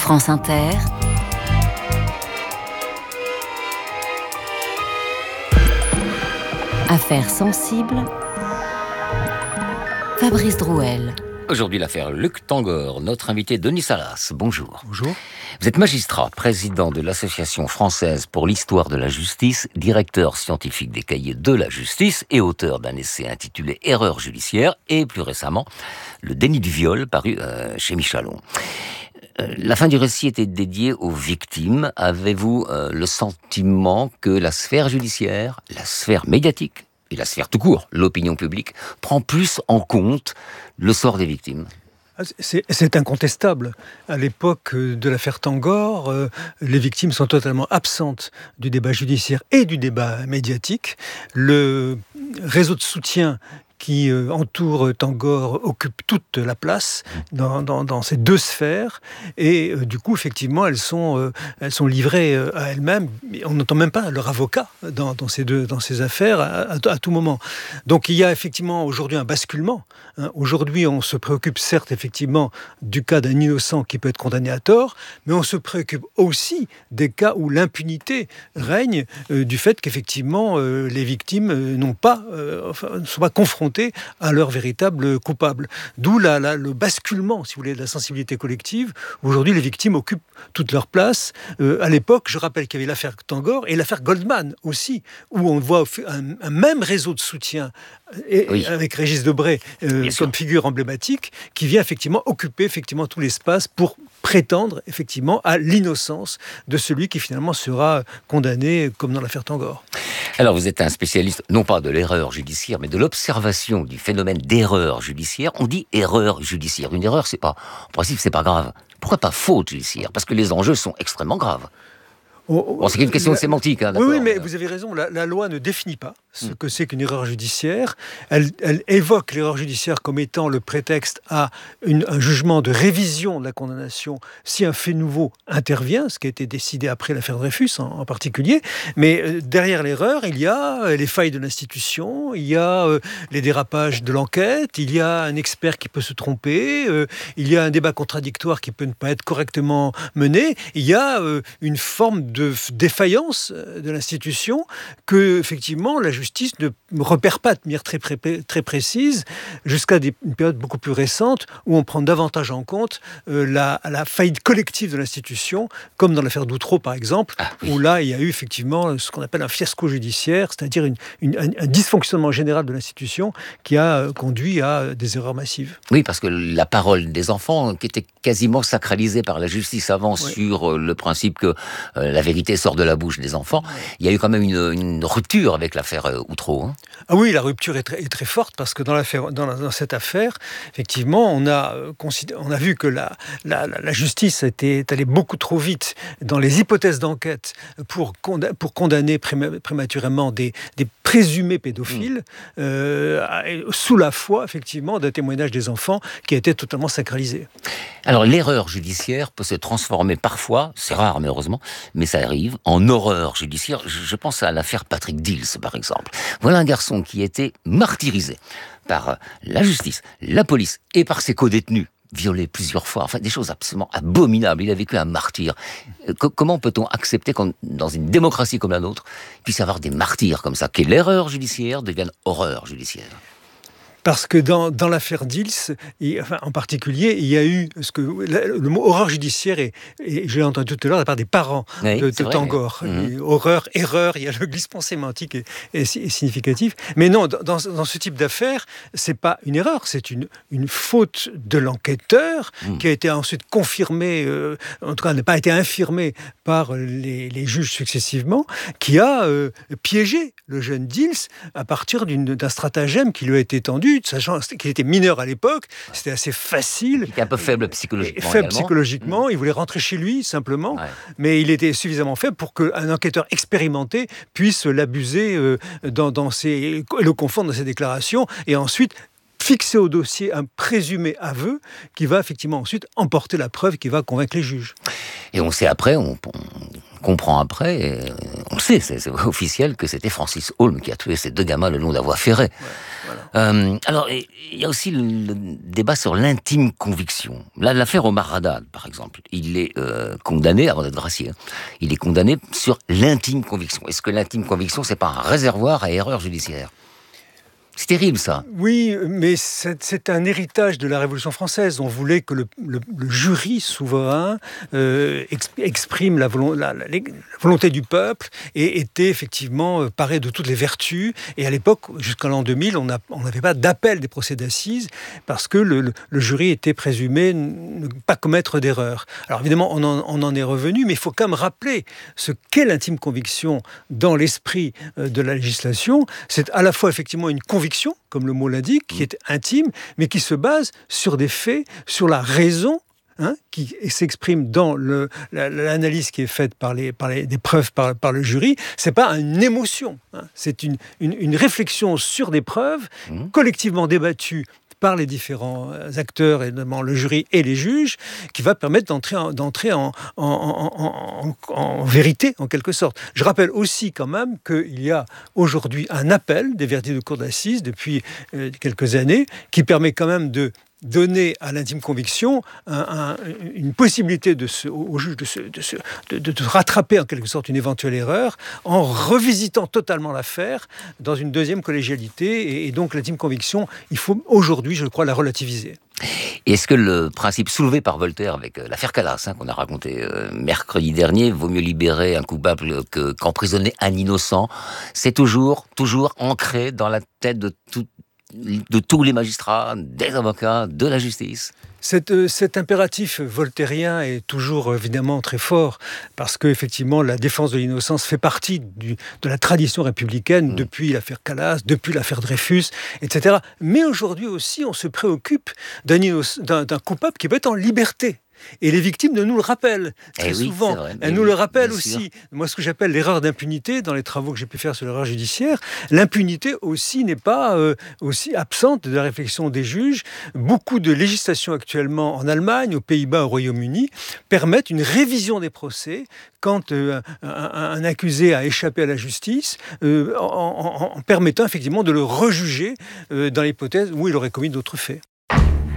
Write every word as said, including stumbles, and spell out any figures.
France Inter. Affaires sensibles. Fabrice Drouel. Aujourd'hui, l'affaire Luc Tangor, notre invité Denis Salas. Bonjour. Bonjour. Vous êtes magistrat, président de l'Association française pour l'histoire de la justice, directeur scientifique des cahiers de la justice et auteur d'un essai intitulé Erreurs judiciaires et, plus récemment, Le déni du viol, paru euh, chez Michalon. Euh, la fin du récit était dédiée aux victimes. Avez-vous euh, le sentiment que la sphère judiciaire, la sphère médiatique et la sphère tout court, l'opinion publique, prend plus en compte le sort des victimes ? C'est, c'est incontestable. À l'époque de l'affaire Tangor, euh, les victimes sont totalement absentes du débat judiciaire et du débat médiatique. Le réseau de soutien qui euh, entoure Tangor occupe toute la place dans, dans, dans ces deux sphères et euh, du coup effectivement elles sont, euh, elles sont livrées euh, à elles-mêmes. On n'entend même pas leur avocat dans, dans, ces, deux, dans ces affaires à, à, à tout moment. Donc il y a effectivement aujourd'hui un basculement. Hein. Aujourd'hui on se préoccupe certes effectivement du cas d'un innocent qui peut être condamné à tort, mais on se préoccupe aussi des cas où l'impunité règne euh, du fait qu'effectivement euh, les victimes euh, n'ont pas, euh, enfin, ne sont pas confrontées à leur véritable coupable. D'où la, la, le basculement, si vous voulez, de la sensibilité collective. Aujourd'hui, les victimes occupent toute leur place. Euh, à l'époque, je rappelle qu'il y avait l'affaire Tangor et l'affaire Goldman aussi, où on voit un, un même réseau de soutien et, oui. avec Régis Debray euh, comme figure emblématique, qui vient effectivement occuper effectivement tout l'espace pour prétendre effectivement à l'innocence de celui qui finalement sera condamné, comme dans l'affaire Tangor. Alors vous êtes un spécialiste, non pas de l'erreur judiciaire, mais de l'observation du phénomène d'erreur judiciaire. On dit erreur judiciaire. Une erreur, c'est pas, en principe, c'est pas grave. Pourquoi pas faute judiciaire ? Parce que les enjeux sont extrêmement graves. Oh, bon, c'est une question la, de sémantique. Hein, oui, oui, mais vous avez raison. La, la loi ne définit pas ce mm. que c'est qu'une erreur judiciaire. Elle, elle évoque l'erreur judiciaire comme étant le prétexte à une, un jugement de révision de la condamnation si un fait nouveau intervient, ce qui a été décidé après l'affaire Dreyfus en, en particulier. Mais euh, derrière l'erreur, il y a euh, les failles de l'institution, il y a euh, les dérapages de l'enquête, il y a un expert qui peut se tromper, euh, il y a un débat contradictoire qui peut ne pas être correctement mené, il y a euh, une forme de défaillance de l'institution que, effectivement, la justice ne repère pas de manière très, très, très précise jusqu'à des, une période beaucoup plus récente où on prend davantage en compte euh, la, la faillite collective de l'institution, comme dans l'affaire Doutreau, par exemple, ah, oui. où là, il y a eu effectivement ce qu'on appelle un fiasco judiciaire, c'est-à-dire une, une, un, un dysfonctionnement général de l'institution qui a euh, conduit à des erreurs massives. Oui, parce que la parole des enfants, qui était quasiment sacralisée par la justice avant oui. sur euh, le principe que euh, la vérité sort de la bouche des enfants. Il y a eu quand même une, une rupture avec l'affaire euh, Outreau. Hein. Ah oui, la rupture est très, est très forte parce que dans, l'affaire, dans, la, dans cette affaire, effectivement, on a, euh, considéré, on a vu que la, la, la, la justice était, est allée beaucoup trop vite dans les hypothèses d'enquête pour, conda- pour condamner pré- prématurément des, des présumés pédophiles mmh. euh, sous la foi, effectivement, d'un témoignage des enfants qui a été totalement sacralisé. Alors, l'erreur judiciaire peut se transformer parfois, c'est rare mais heureusement, mais ça arrive, en horreur judiciaire. Je pense à l'affaire Patrick Dils, par exemple. Voilà un garçon qui a été martyrisé par la justice, la police et par ses codétenus, violé plusieurs fois, enfin des choses absolument abominables. Il a vécu un martyr. Que, comment peut-on accepter qu'en, dans une démocratie comme la nôtre, il puisse y avoir des martyrs comme ça, que l'erreur judiciaire devienne horreur judiciaire ? Parce que dans, dans l'affaire Dils, et, enfin, en particulier, il y a eu ce que le, le mot horreur judiciaire, et, et je l'ai entendu tout à l'heure de la part des parents oui, de, de Tangor. Mmh. Horreur, erreur, il y a le glissement sémantique et, et, et significatif. Mais non, dans, dans ce type d'affaire, c'est pas une erreur, c'est une, une faute de l'enquêteur mmh. qui a été ensuite confirmée, euh, en tout cas n'a pas été infirmée par les, les juges successivement, qui a euh, piégé le jeune Dils à partir d'une, d'un stratagème qui lui a été tendu, sachant qu'il était mineur à l'époque, c'était assez facile. Il était un peu faible psychologiquement. Faible également. psychologiquement, mmh. il voulait rentrer chez lui simplement, ouais. mais il était suffisamment faible pour qu'un enquêteur expérimenté puisse l'abuser euh, dans, dans ses, le confondre dans ses déclarations, et ensuite fixer au dossier un présumé aveu qui va effectivement ensuite emporter la preuve qui va convaincre les juges. Et on sait après, on, on comprend après, on le sait, c'est, c'est officiel, que c'était Francis Holm qui a tué ces deux gamins le long de la voie ferrée. Ouais, voilà. Euh, alors, il y a aussi le, le débat sur l'intime conviction. Là, l'affaire Omar Haddad, par exemple, il est euh, condamné, avant d'être gracié, hein, il est condamné sur l'intime conviction. Est-ce que l'intime conviction, c'est pas un réservoir à erreur judiciaire ? C'est terrible, ça. Oui, mais c'est, c'est un héritage de la Révolution française. On voulait que le, le, le jury souverain euh, exprime la, volon, la, la, la volonté du peuple et était effectivement paré de toutes les vertus. Et à l'époque, jusqu'en l'an deux mille, on n'avait pas d'appel des procès d'assises parce que le, le, le jury était présumé ne pas commettre d'erreur. Alors évidemment, on en, on en est revenu, mais il faut quand même rappeler ce qu'est l'intime conviction dans l'esprit de la législation. C'est à la fois effectivement une conviction conviction, comme le mot l'indique, qui est intime, mais qui se base sur des faits, sur la raison, hein, qui s'exprime dans le, la, l'analyse qui est faite par, les, par les, des preuves par, par le jury. C'est pas une émotion, hein, c'est une, une, une réflexion sur des preuves mmh. collectivement débattues par les différents acteurs, et notamment le jury et les juges, qui va permettre d'entrer en, d'entrer en, en, en, en, en vérité, en quelque sorte. Je rappelle aussi quand même qu'il y a aujourd'hui un appel des verdicts de cour d'assises depuis euh, quelques années, qui permet quand même de donner à l'intime conviction un, un, une possibilité de se, au juge de se, de, se, de, de rattraper en quelque sorte une éventuelle erreur en revisitant totalement l'affaire dans une deuxième collégialité. Et, et donc l'intime conviction, il faut aujourd'hui, je crois, la relativiser. Est-ce que le principe soulevé par Voltaire avec euh, l'affaire Calas, hein, qu'on a raconté euh, mercredi dernier, vaut mieux libérer un coupable que, qu'emprisonner un innocent, c'est toujours, toujours ancré dans la tête de tout de tous les magistrats, des avocats, de la justice? Cet, cet impératif voltairien est toujours évidemment très fort parce que effectivement la défense de l'innocence fait partie du, de la tradition républicaine mmh. depuis l'affaire Calas, depuis l'affaire Dreyfus, et cetera. Mais aujourd'hui aussi, on se préoccupe d'un, innoc- d'un, d'un coupable qui peut être en liberté. Et les victimes nous le rappellent très eh oui, souvent. Vrai, Elles nous oui, le rappellent aussi. Sûr. Moi, ce que j'appelle l'erreur d'impunité, dans les travaux que j'ai pu faire sur l'erreur judiciaire, l'impunité aussi n'est pas euh, aussi absente de la réflexion des juges. Beaucoup de législations actuellement en Allemagne, aux Pays-Bas, au Royaume-Uni, permettent une révision des procès quand euh, un, un, un accusé a échappé à la justice, euh, en, en, en permettant effectivement de le rejuger euh, dans l'hypothèse où il aurait commis d'autres faits.